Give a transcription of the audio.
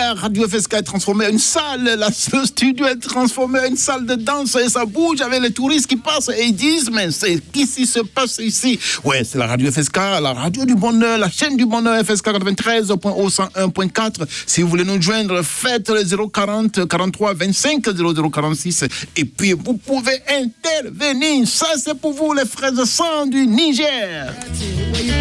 la radio FSK est transformée en une salle, le studio est transformé en une salle de danse et ça bouge avec les touristes qui passent et ils disent mais qu'est-ce qui se passe ici? Ouais, c'est la radio FSK, la radio du bonheur, la chaîne du bonheur FSK 93.101.4. Si vous voulez nous joindre, faites le 040 43 25 0046 et puis vous pouvez intervenir. Ça c'est pour vous les frères de sang du Niger.